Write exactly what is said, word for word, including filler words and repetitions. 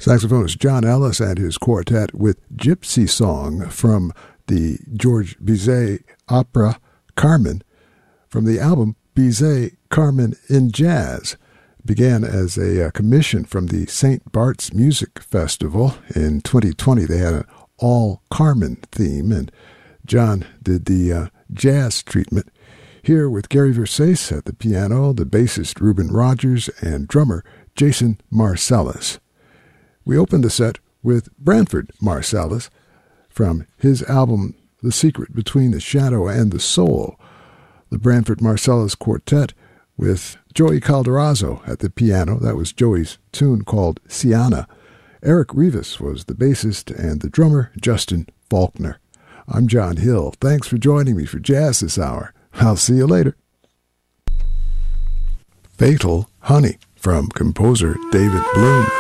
Saxophonist John Ellis and his quartet with Gypsy Song from the George Bizet opera Carmen from the album Bizet Carmen in Jazz. It began as a uh, commission from the Saint Bart's Music Festival. In twenty twenty, they had an all-Carmen theme, and John did the uh, jazz treatment. Here with Gary Versace at the piano, the bassist Reuben Rogers, and drummer Jason Marsalis. We opened the set with Branford Marsalis from his album The Secret Between the Shadow and the Soul. The Branford Marsalis Quartet with Joey Calderazzo at the piano. That was Joey's tune called Siana. Eric Rivas was the bassist, and the drummer Justin Faulkner. I'm John Hill. Thanks for joining me for Jazz this hour. I'll see you later. Fatal Honey from composer David Bloom.